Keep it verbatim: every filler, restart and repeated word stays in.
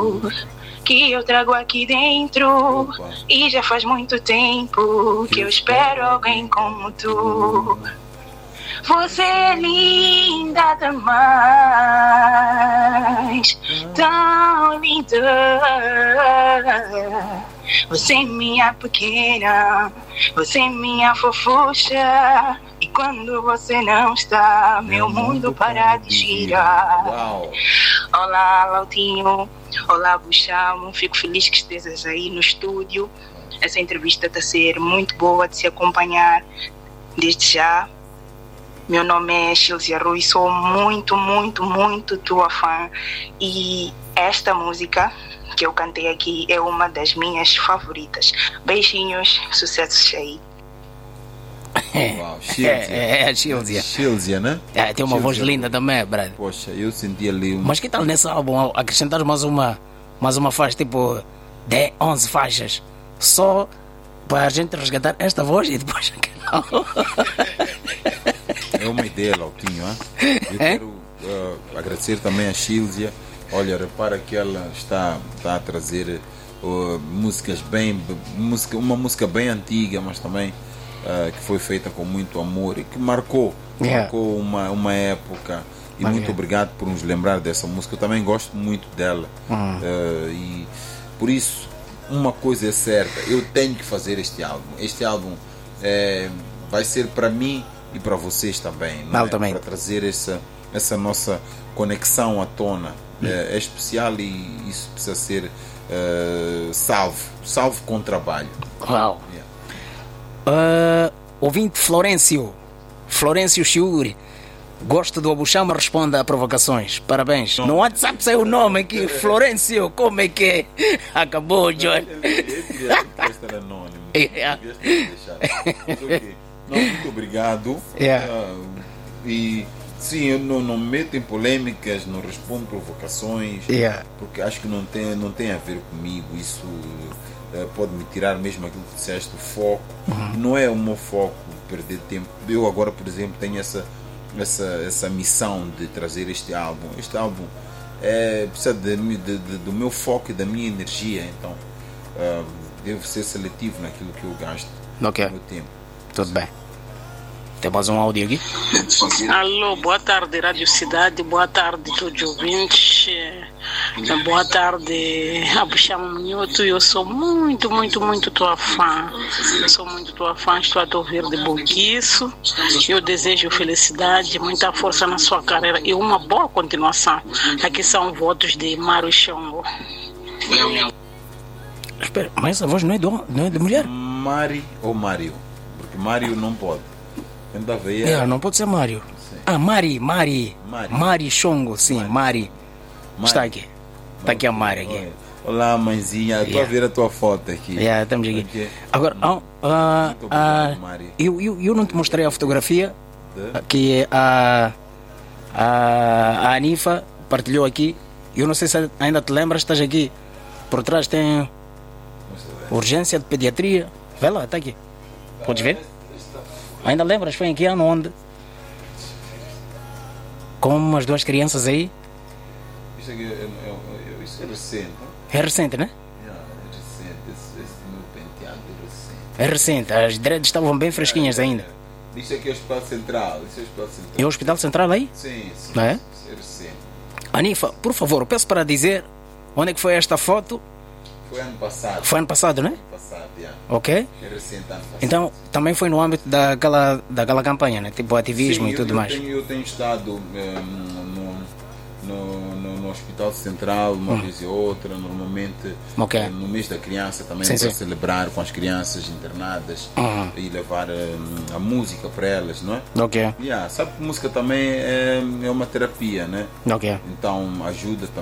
que eu trago aqui dentro. Opa. E já faz muito tempo que, que eu espero alguém como tu. Você é linda demais, tão linda. Você é minha pequena, você é minha fofucha. E quando você não está, meu, meu mundo para de girar. Uau. Olá, Lautinho. Olá, Buchamo. Fico feliz que estejas aí no estúdio. Essa entrevista está a ser muito boa de se acompanhar desde já. Meu nome é Shilzia Rui, sou muito, muito, muito tua fã. E esta música que eu cantei aqui é uma das minhas favoritas. Beijinhos, sucessos aí. Uau, Shilzia. É, é a Shilzia. Shilzia, né? É, tem uma Shilzia. voz linda também, brother. Poxa, eu senti ali um... Mas que tal nesse álbum acrescentar mais uma, mais uma faixa, tipo dez, onze faixas, só para a gente resgatar esta voz e depois aquela. É uma ideia, Lautinho, hein? Eu é? quero uh, agradecer também a Shilzia. Olha, repara que ela está, está a trazer uh, músicas bem, música, uma música bem antiga, mas também uh, que foi feita com muito amor e que marcou, yeah. marcou uma, uma época. E mas muito é. obrigado por nos lembrar dessa música. Eu também gosto muito dela. Uhum. Uh, e por isso, uma coisa é certa, eu tenho que fazer este álbum. Este álbum é, vai ser para mim e para vocês também, não é? também. Para trazer essa, essa nossa conexão à tona. Hum. É, é especial e isso precisa ser uh, salvo, salvo com trabalho. Uau! Yeah. Uh, ouvinte Florencio, Florencio Chiuri, gosto do Abuchama, responda a provocações. Parabéns. Não. No WhatsApp saiu o nome aqui, Florencio, como é que é? Acabou, John. Eu queria estar anônimo. Yeah. Não, muito obrigado. Yeah. Uh, e sim, eu não, não me meto em polêmicas, não respondo provocações, yeah. porque acho que não tem, não tem a ver comigo. Isso uh, pode me tirar mesmo aquilo que disseste, o foco. Uhum. Não é o meu foco perder tempo. Eu agora, por exemplo, tenho essa, essa, essa missão de trazer este álbum. Este álbum é, precisa de, de, de, do meu foco e da minha energia. Então uh, devo ser seletivo naquilo que eu gasto okay. no meu tempo. Tudo bem. Tem mais um áudio aqui? Alô, boa tarde, Rádio Cidade, boa tarde, todos os ouvintes. Boa tarde, Abuchama Minhoto. Eu sou muito, muito, muito tua fã. Sou muito tua fã, estou a te ouvir de Boquiço. Eu desejo felicidade, muita força na sua carreira e uma boa continuação. Aqui são votos de Mário Xongo. Espera, mas essa voz não é, do, não é de mulher? Mari ou Mário? Porque Mário não pode. É, não pode ser Mário. Sim. Ah, Mari, Mari. Mari, Mari Xongo, sim, Mari. Mari. Mari. Está aqui. Está aqui a Mari. Aqui. Olá, mãezinha. Estou yeah. a ver a tua foto aqui. Yeah, estamos aqui. Okay. Agora, uh, uh, uh, eu, eu, eu não te mostrei a fotografia de? que a, a, a Anifa partilhou aqui. Eu não sei se ainda te lembras, estás aqui. Por trás tem urgência de pediatria. Vê lá, está aqui. Podes ver? Ainda lembras? Foi em que ano? Onde? Com umas duas crianças aí. Isso, aqui é, é, é, isso é recente. É recente, né? Yeah, é recente. Esse, esse meu penteado é recente. É recente. As dreads estavam bem fresquinhas é, é, ainda. É. Isso aqui é o Hospital Central. Isso é o Hospital Central. É o Hospital Central aí? Sim, sim. Não é? Isso é recente. Anifa, por favor, peço para dizer onde é que foi esta foto. Foi ano passado. Foi ano passado, né? Ano passado, yeah. Ok. É recente, ano passado. Então, também foi no âmbito daquela, daquela campanha, né? Tipo ativismo Sim, e tudo eu, eu mais. Tenho, eu tenho estado um, no, no, no, no Hospital Central uma hum. vez e outra, normalmente okay. no mês da criança também, sim, para sim. celebrar com as crianças internadas uhum. e levar um, a música para elas, não é? Ok. Yeah, sabe que música também é, é uma terapia, né? Ok. Então ajuda também.